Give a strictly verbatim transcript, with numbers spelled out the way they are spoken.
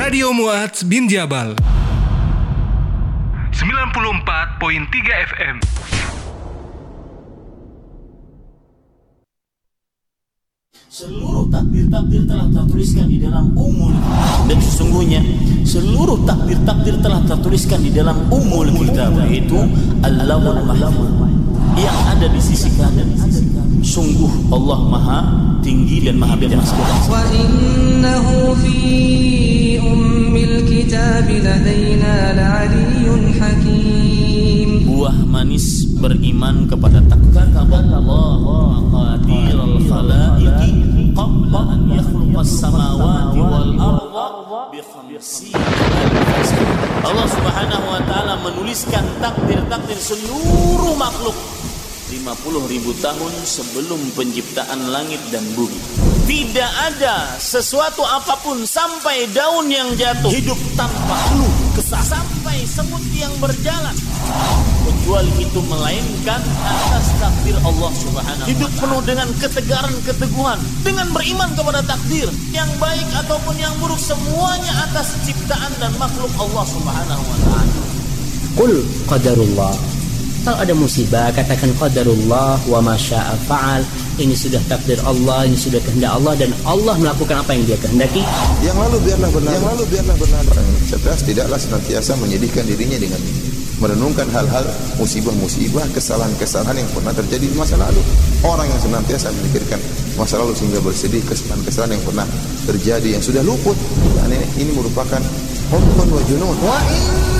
Radio Muadz bin Jabal sembilan puluh empat koma tiga F M. Seluruh takdir-takdir telah tertuliskan di dalam Ummul Kitab, dan sesungguhnya seluruh takdir-takdir telah tertuliskan di dalam Ummul Kitab, yaitu Al-Lawhul Mahfuz yang ada di sisi kanan. Sungguh Allah Maha tinggi dan Maha bijaksana. Wa innahu fi ummil kitab ladaina la'aliyyun hakim. Buah manis beriman kepada takdir Allah maqadirul khalaiqi qabla an yakhluqas samawati wal arda bi khamsina alf sana. Allah Subhanahu wa taala menuliskan takdir-takdir seluruh makhluk lima puluh ribu tahun sebelum penciptaan langit dan bumi. Tidak ada sesuatu apapun sampai daun yang jatuh hidup tanpa hulu kesah, sampai semut yang berjalan, kecuali itu melainkan atas takdir Allah Subhanahu. Hidup penuh dengan ketegaran, keteguhan, dengan beriman kepada takdir yang baik ataupun yang buruk, semuanya atas ciptaan dan makhluk Allah Subhanahu wa taala. Qul qadarullah. Kalau ada musibah, katakan qadarullah wa ma syaa fa'al. Ini sudah takdir Allah, ini sudah kehendak Allah, dan Allah melakukan apa yang Dia kehendaki. Yang lalu biarlah berlalu. Yang lalu biarlah berlalu. Orang cerdas tidaklah senantiasa menyedihkan dirinya dengan merenungkan hal-hal musibah-musibah, kesalahan-kesalahan yang pernah terjadi di masa lalu. Orang yang senantiasa memikirkan masa lalu sehingga bersedih kesalahan-kesalahan yang pernah terjadi yang sudah luput, dan ini, ini merupakan humqun wa junun. Wa in